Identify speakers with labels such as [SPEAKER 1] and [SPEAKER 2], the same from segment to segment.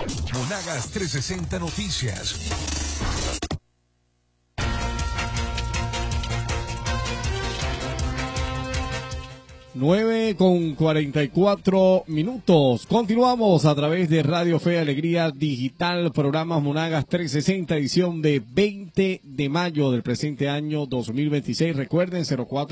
[SPEAKER 1] Monagas 360 Noticias.
[SPEAKER 2] Nueve con 44 minutos. Continuamos a través de Radio Fe y Alegría Digital, programa Monagas 360, edición de 20 de mayo del presente año 2026. Recuerden,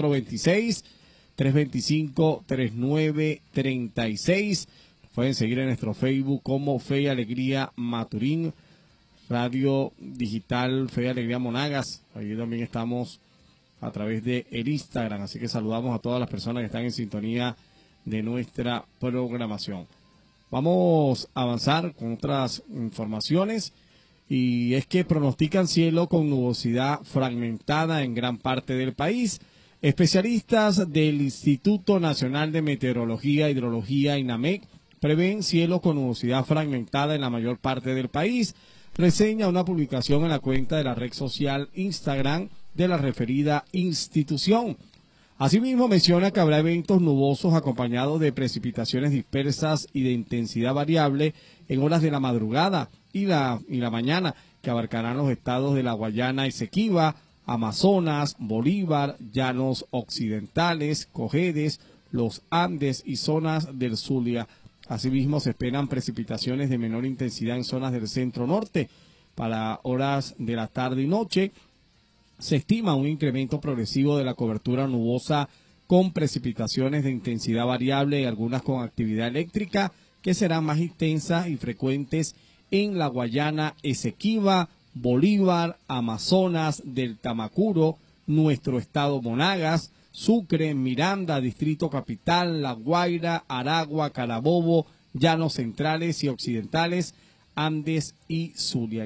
[SPEAKER 2] 0426-325-3936. Pueden seguir en nuestro Facebook como Fe y Alegría Maturín, Radio Digital Fe y Alegría Monagas. Allí también estamos a través de el Instagram, así que saludamos a todas las personas que están en sintonía de nuestra programación. Vamos a avanzar con otras informaciones, y es que pronostican cielo con nubosidad fragmentada en gran parte del país. Especialistas del Instituto Nacional de Meteorología e Hidrología, INAMEC, prevén cielo con nubosidad fragmentada en la mayor parte del país. Reseña una publicación en la cuenta de la red social Instagram de la referida institución. Asimismo, menciona que habrá eventos nubosos acompañados de precipitaciones dispersas y de intensidad variable en horas de la madrugada y la mañana, que abarcarán los estados de la Guayana Esequiba, Amazonas, Bolívar, Llanos Occidentales, Cojedes, los Andes y zonas del Zulia. Asimismo, se esperan precipitaciones de menor intensidad en zonas del centro norte. Para horas de la tarde y noche, se estima un incremento progresivo de la cobertura nubosa con precipitaciones de intensidad variable y algunas con actividad eléctrica, que serán más intensas y frecuentes en la Guayana Esequiba, Bolívar, Amazonas, del Tamacuro, nuestro estado Monagas, Sucre, Miranda, Distrito Capital, La Guaira, Aragua, Carabobo, Llanos Centrales y Occidentales, Andes y Zulia.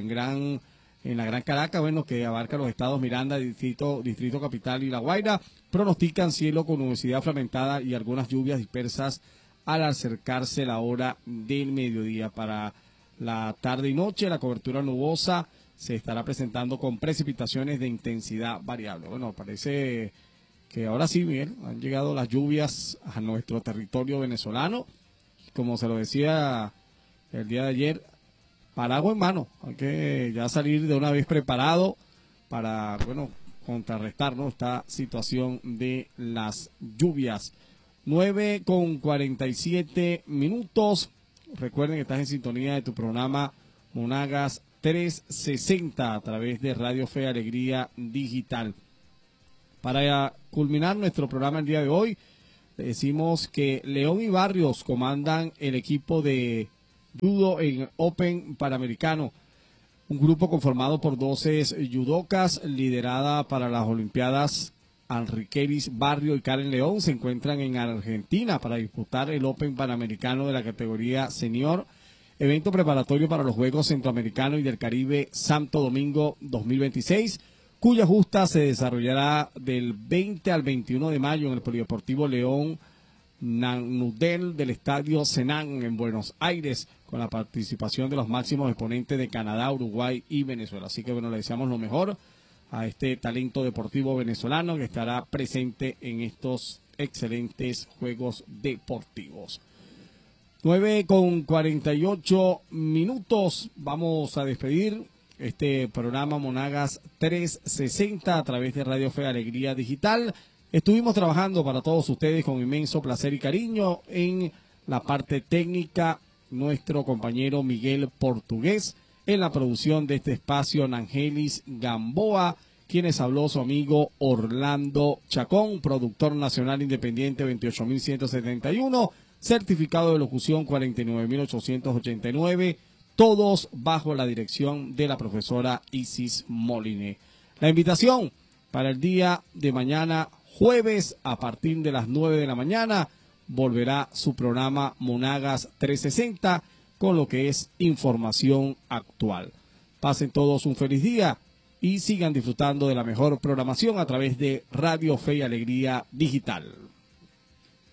[SPEAKER 2] En la Gran Caracas, bueno, que abarca los estados Miranda, Distrito Capital y La Guaira, pronostican cielo con nubosidad fragmentada y algunas lluvias dispersas al acercarse la hora del mediodía. Para la tarde y noche, la cobertura nubosa se estará presentando con precipitaciones de intensidad variable. Bueno, parece que ahora sí, Miguel, han llegado las lluvias a nuestro territorio venezolano. Como se lo decía el día de ayer, paraguas en mano, hay que ya salir de una vez preparado para, bueno, contrarrestar, ¿no?, esta situación de las lluvias. 9 con 47 minutos. Recuerden que estás en sintonía de tu programa Monagas 360 a través de Radio Fe y Alegría Digital. Para culminar nuestro programa el día de hoy, decimos que León y Barrios comandan el equipo de judo en Open Panamericano, un grupo conformado por 12 judocas, liderada para las Olimpiadas. Enriquelis Barrio y Karen León se encuentran en Argentina para disputar el Open Panamericano de la categoría senior, evento preparatorio para los Juegos Centroamericanos y del Caribe Santo Domingo 2026, cuya justa se desarrollará del 20 al 21 de mayo en el Polideportivo León Nanudel del Estadio Senán en Buenos Aires, con la participación de los máximos exponentes de Canadá, Uruguay y Venezuela. Así que, bueno, le deseamos lo mejor a este talento deportivo venezolano que estará presente en estos excelentes Juegos Deportivos. 9 con 48 minutos. Vamos a despedir este programa Monagas 360 a través de Radio Fe y Alegría Digital. Estuvimos trabajando para todos ustedes con inmenso placer y cariño. En la parte técnica, nuestro compañero Miguel Portugués. En la producción de este espacio, Nangelis Gamboa. Quienes habló su amigo Orlando Chacón, productor nacional independiente 28171, certificado de locución 49889, todos bajo la dirección de la profesora Isis Moline. La invitación para el día de mañana, jueves, a partir de las 9 de la mañana, volverá su programa Monagas 360 con lo que es información actual. Pasen todos un feliz día y sigan disfrutando de la mejor programación a través de Radio Fe y Alegría Digital.